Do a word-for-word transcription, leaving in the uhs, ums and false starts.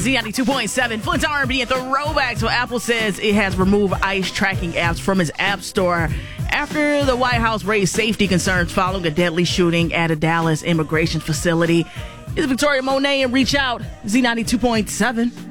Z ninety-two point seven, Flint's R and B and Throwback. So Apple says it has removed ICE tracking apps from its app store after the White House raised safety concerns following a deadly shooting at a Dallas immigration facility. It's Victoria Monet and Reach Out, Z ninety-two point seven.